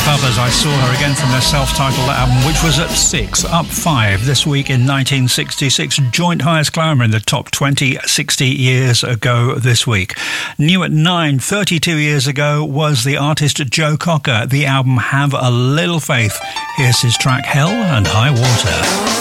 above us. I Saw Her Again from their self-titled album, which was at 6, up 5 this week in 1966. Joint highest climber in the top 20 60 years ago this week. New at 9, 32 years ago, was the artist Joe Cocker. The album Have a Little Faith. Here's his track Hell and High Water.